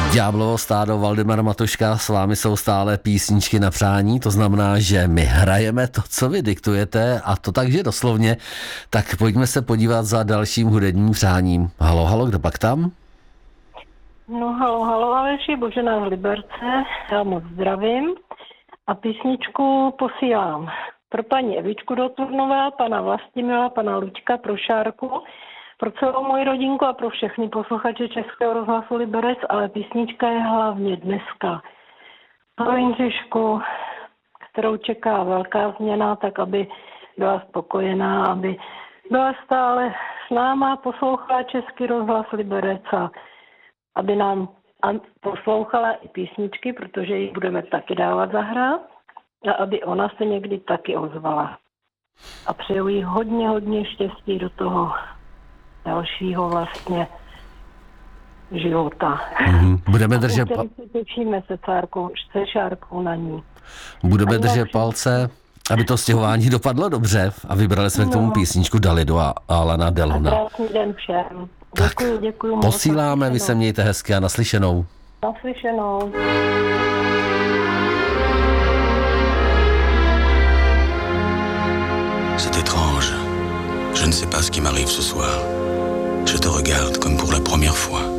Ďáblovo stádo, Valdemar Matuška, s vámi jsou stále písničky na přání, to znamená, že my hrajeme to, co vy diktujete, a to takže doslovně. Tak pojďme se podívat za dalším hudebním přáním. Halo, halo, kdo pak tam? No halo, Aleši, Božena z Liberce, já moc zdravím a písničku posílám pro paní Evičku do Turnova, pana Vlastimila, pana Luďka, pro Šárku, pro celou moji rodinku a pro všechny posluchače Českého rozhlasu Liberec, ale písnička je hlavně dneska pro Jindřišku, kterou čeká velká změna, tak aby byla spokojená, aby byla stále s náma, poslouchala Český rozhlas Liberec a aby nám poslouchala i písničky, protože ji budeme taky dávat zahrát a aby ona se někdy taky ozvala. A přeju jí hodně štěstí do toho dalšího vlastně života. Budeme držet Těšíme se Šárkou na ní. Budeme držet palce, aby to stěhování dopadlo dobře a vybrali jsme k tomu písničku Dalidu a Alana Delona. Krásný den všem. Děkuju. Posíláme, vy se mějte hezky a naslyšenou. Naslyšenou. C'est étrange. Je ne sais pas ce qui m'arrive ce soir. Je te regarde comme pour la première fois.